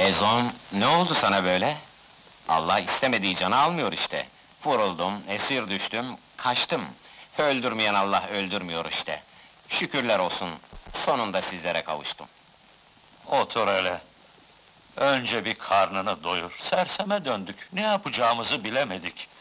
Ezon, ne oldu sana böyle? Allah istemediği canı almıyor işte. Vuruldum, esir düştüm, kaçtım. Öldürmeyen Allah öldürmüyor işte. Şükürler olsun, sonunda sizlere kavuştum. Otur hele. Önce bir karnını doyur. Serseme döndük. Ne yapacağımızı bilemedik.